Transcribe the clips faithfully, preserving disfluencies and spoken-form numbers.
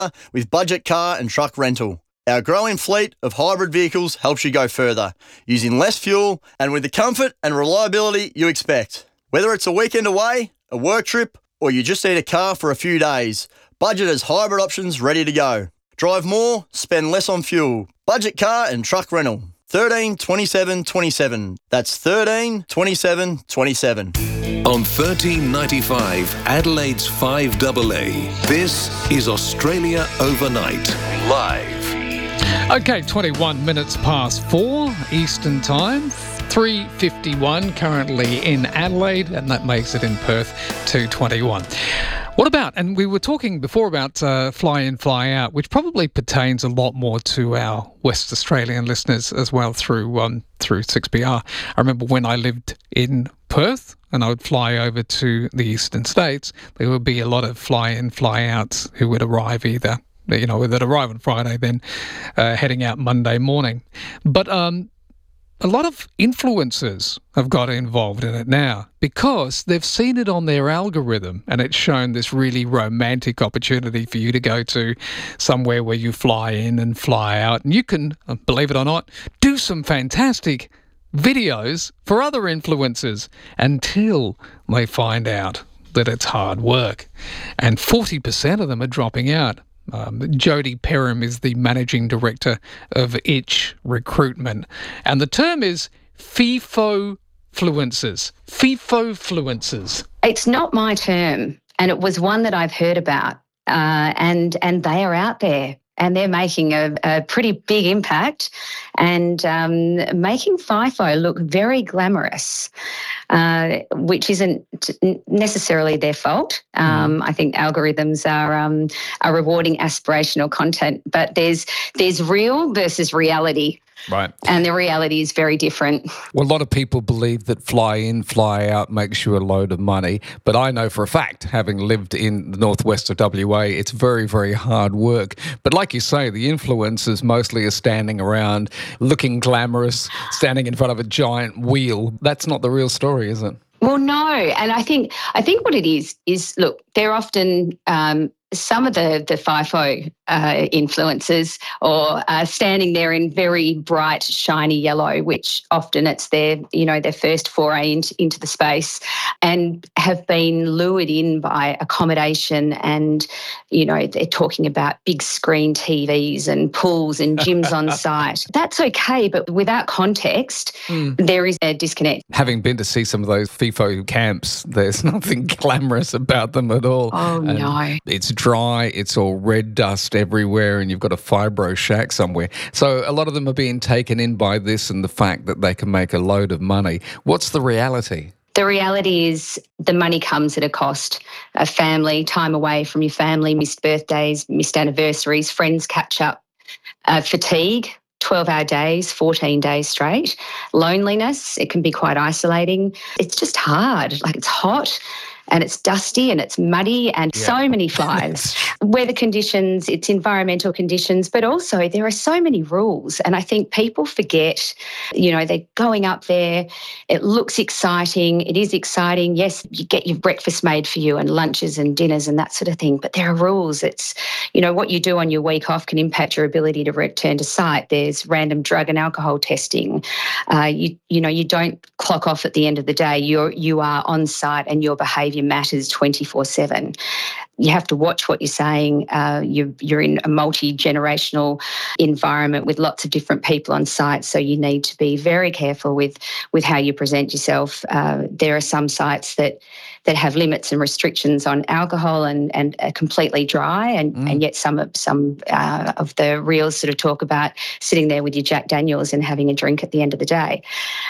with Budget Car and Truck Rental. Our growing fleet of hybrid vehicles helps you go further, using less fuel and with the comfort and reliability you expect. Whether it's a weekend away, a work trip, or you just need a car for a few days, Budget has hybrid options ready to go. Drive more, spend less on fuel. Budget Car and Truck Rental. thirteen twenty-seven twenty-seven. That's thirteen twenty-seven twenty-seven. On thirteen ninety-five, Adelaide's five A A, this is Australia Overnight, live. Okay, twenty-one minutes past four Eastern Time, three fifty-one currently in Adelaide, and that makes it in Perth two twenty-one. What about, and we were talking before about uh, fly in, fly out, which probably pertains a lot more to our West Australian listeners as well through um, through six B R. I remember when I lived in Perth and I would fly over to the eastern states, there would be a lot of fly in, fly outs who would arrive either, you know, they'd arrive on Friday, then uh, heading out Monday morning. But um, a lot of influencers have got involved in it now because they've seen it on their algorithm and it's shown this really romantic opportunity for you to go to somewhere where you fly in and fly out. And you can, believe it or not, do some fantastic videos for other influencers until they find out that it's hard work. And forty percent of them are dropping out. Um, Jody Perham is the managing director of Itch Recruitment. And the term is FIFO-fluencers. FIFO-fluencers. It's not my term, and it was one that I've heard about, uh, and and they are out there. And they're making a, a pretty big impact and um, making FIFO look very glamorous, uh, which isn't necessarily their fault. Um, mm. I think algorithms are um, are rewarding aspirational content, but there's there's real versus reality. Right. And the reality is very different. Well, a lot of people believe that fly in, fly out makes you a load of money. But I know for a fact, having lived in the northwest of W A, it's very, very hard work. But like you say, the influencers mostly are standing around looking glamorous, standing in front of a giant wheel. That's not the real story, is it? Well, no. And I think I think what it is, is, look, they're often um, some of the, the FIFO uh, influencers or uh, standing there in very bright, shiny yellow, which often it's their, you know, their first foray into, into the space, and have been lured in by accommodation and, you know, they're talking about big screen T Vs and pools and gyms on site. That's okay, but without context, mm. there is a disconnect. Having been to see some of those FIFO camps, there's nothing glamorous about them at all. Oh, and no. It's dry, it's all red dust everywhere, and you've got a fibro shack somewhere. So a lot of them are being taken in by this and the fact that they can make a load of money. What's the reality? The reality is the money comes at a cost. A family, time away from your family, missed birthdays, missed anniversaries, friends catch up, uh, fatigue, twelve-hour days, fourteen days straight, loneliness, it can be quite isolating. It's just hard. Like, it's hot and it's dusty and it's muddy and yeah. so many flies. Weather conditions, it's environmental conditions, but also there are so many rules. And I think people forget, you know, they're going up there, it looks exciting, it is exciting. Yes, you get your breakfast made for you and lunches and dinners and that sort of thing, but there are rules. It's, you know, what you do on your week off can impact your ability to return to site. There's random drug and alcohol testing. Uh, you, you know, you don't clock off at the end of the day. You're, you are on site and your behaviour matters twenty-four seven. You have to watch what you're saying. Uh, you're, you're in a multi-generational environment with lots of different people on site, so you need to be very careful with, with how you present yourself. Uh, there are some sites that that have limits and restrictions on alcohol and, and are completely dry, and, mm. and yet some of some uh, of the reels sort of talk about sitting there with your Jack Daniels and having a drink at the end of the day.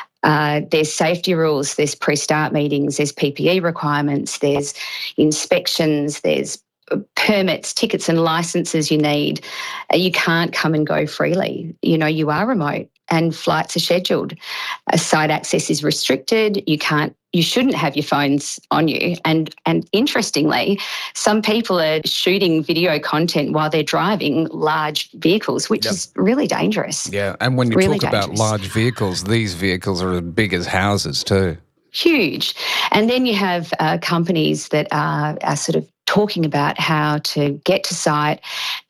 Uh, there's safety rules, there's pre-start meetings, there's P P E requirements, there's inspections, there's permits, tickets and licenses you need. Uh, you can't come and go freely. You know, you are remote and flights are scheduled. Uh, site access is restricted. You can't, you shouldn't have your phones on you. And and interestingly, some people are shooting video content while they're driving large vehicles, which yep. is really dangerous. Yeah, and when you really talk dangerous. about large vehicles, these vehicles are as big as houses too. Huge. And then you have uh, companies that are, are sort of talking about how to get to site